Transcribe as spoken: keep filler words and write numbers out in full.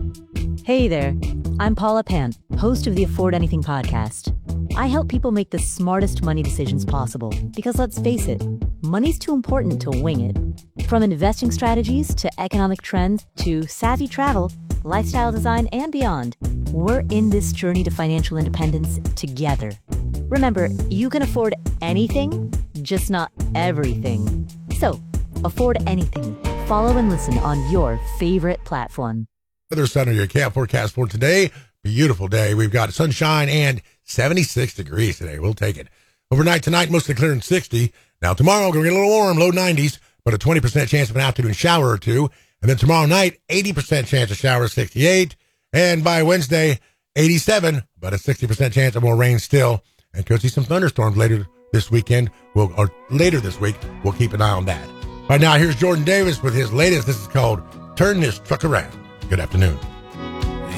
Hey there, I'm Paula Pant, host of the Afford Anything podcast. I help people make the smartest money decisions possible because, let's face it, money's too important to wing it. From investing strategies to economic trends to savvy travel, lifestyle design, and beyond, we're in this journey to financial independence together. Remember, you can afford anything, just not everything. So, afford anything. Follow and listen on your favorite platform. Weather Center, your camp forecast for today. Beautiful day. We've got sunshine and seventy-six degrees today. We'll take it. Overnight tonight, mostly clear and sixty. Now tomorrow, going to get a little warm, low nineties, but a twenty percent chance of an afternoon shower or two. And then tomorrow night, eighty percent chance of showers, sixty-eight. And by Wednesday, eighty-seven, but a sixty percent chance of more rain still. And could see some thunderstorms later this weekend, we'll, or later this week. We'll keep an eye on that. Right now, here's Jordan Davis with his latest. This is called Turn This Truck Around. Good afternoon.